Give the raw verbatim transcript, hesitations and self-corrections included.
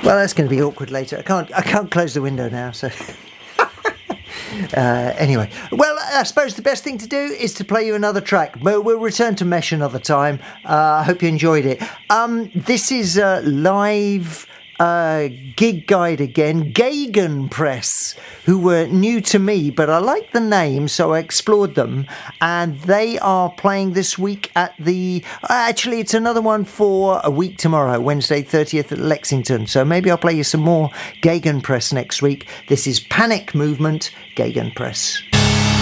Well, that's going to be awkward later. I can't. I can't close the window now. So. Uh, anyway, well, I suppose the best thing to do is to play you another track. But we'll return to Mesh another time. Uh, I hope you enjoyed it. Um, this is a live uh, gig guide again, Gegenpress, who were new to me, but I like the name, so I explored them. And they are playing this week at the... Actually, it's another one for a week tomorrow, Wednesday thirtieth at Lexington. So maybe I'll play you some more Gegenpress next week. This is Panic Movement, Gegenpress.